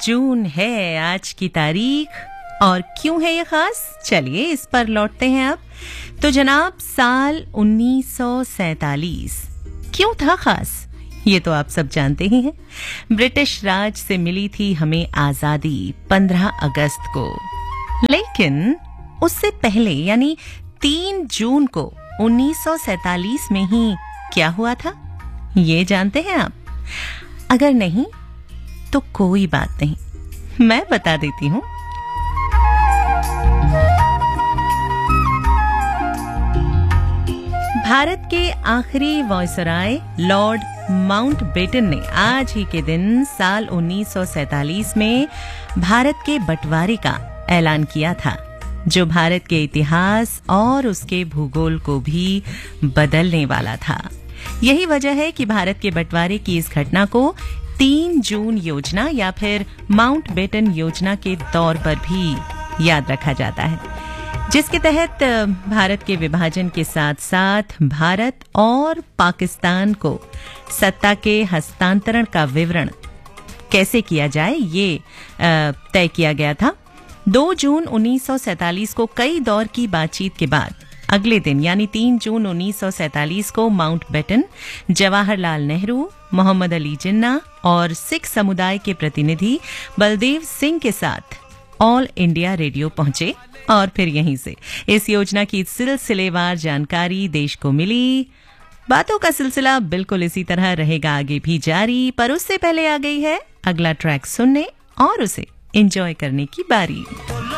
जून है आज की तारीख। और क्यों है ये खास, चलिए इस पर लौटते हैं अब। तो जनाब, साल 1947 क्यों था खास, ये तो आप सब जानते ही हैं। ब्रिटिश राज से मिली थी हमें आजादी 15 अगस्त को, लेकिन उससे पहले यानी 3 जून को 1947 में ही क्या हुआ था, ये जानते हैं आप? अगर नहीं तो कोई बात नहीं, मैं बता देती हूं। भारत के आखिरी वायसराय लॉर्ड माउंटबेटन ने आज ही के दिन साल 1947 में भारत के बंटवारे का ऐलान किया था, जो भारत के इतिहास और उसके भूगोल को भी बदलने वाला था। यही वजह है कि भारत के बंटवारे की इस घटना को 3 जून योजना या फिर माउंटबेटन योजना के तौर पर भी याद रखा जाता है, जिसके तहत भारत के विभाजन के साथ साथ भारत और पाकिस्तान को सत्ता के हस्तांतरण का विवरण कैसे किया जाए, ये तय किया गया था। 2 जून 1947 को कई दौर की बातचीत के बाद अगले दिन यानी 3 जून 1947 को माउंटबेटन जवाहरलाल नेहरू, मोहम्मद अली जिन्ना और सिख समुदाय के प्रतिनिधि बलदेव सिंह के साथ ऑल इंडिया रेडियो पहुंचे और फिर यहीं से इस योजना की सिलसिलेवार जानकारी देश को मिली। बातों का सिलसिला बिल्कुल इसी तरह रहेगा आगे भी जारी, पर उससे पहले आ गई है अगला ट्रैक सुनने और उसे एंजॉय करने की बारी।